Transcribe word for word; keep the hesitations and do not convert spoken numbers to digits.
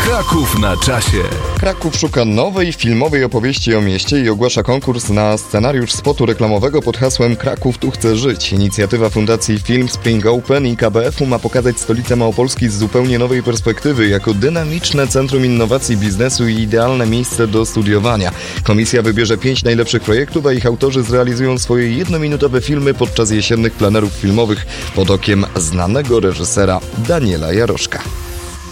Kraków na czasie. Kraków szuka nowej filmowej opowieści o mieście i ogłasza konkurs na scenariusz spotu reklamowego pod hasłem Kraków tu chce żyć. Inicjatywa Fundacji Film Spring Open i K B F-u ma pokazać stolicę Małopolski z zupełnie nowej perspektywy, jako dynamiczne centrum innowacji biznesu i idealne miejsce do studiowania. Komisja wybierze pięć najlepszych projektów, a ich autorzy zrealizują swoje jednominutowe filmy podczas jesiennych plenerów filmowych pod okiem znanego reżysera Daniela Jaroszka.